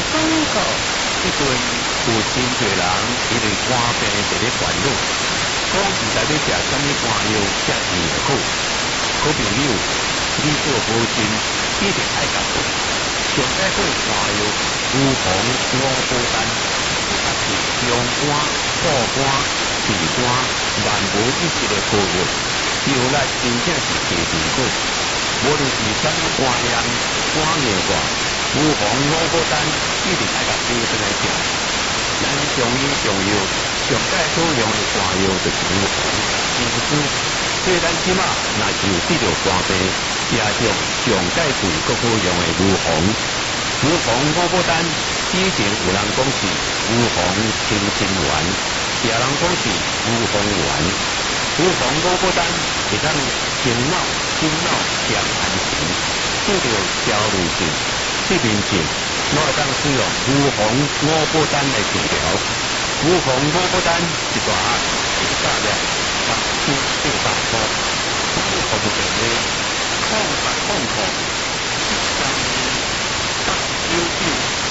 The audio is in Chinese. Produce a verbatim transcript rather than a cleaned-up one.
广告。 即阵有真侪人因为肝病伫咧烦恼，讲实在要食啥物肝药才治会好。好朋友，你做保证一定爱甲做。上解好的肝药有防五宝丹，它是伤肝、破肝、治肝、万无一失的好药，药力真正是地地好。无论是啥物肝炎、肝硬化，有防五宝丹一定爱甲补上来食。咱中医中药上解好用的肝药就是有防金丝。所以咱即马若是有得着肝病，也用上解贵搁好用的有防。有防五宝丹，以前有人讲是有防清心丸，也有人讲是有防丸。有防五宝丹会当清脑、心脑兼安神，拄着焦虑症、失眠症，拢会当使用有防五宝丹来治疗。有防五宝丹一大盒，一大粒。